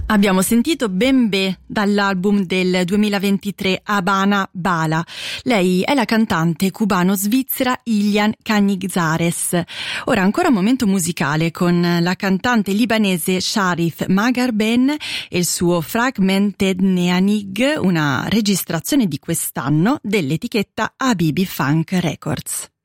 Abbiamo sentito Bembe dall'album del 2023 Habana Bala. Lei è la cantante cubano-svizzera Ilian Canizares. Ora ancora un momento musicale con la cantante libanese Sharif Magarben e il suo Fragmented Neanig, una registrazione di quest'anno dell'etichetta Habibi Funk Records.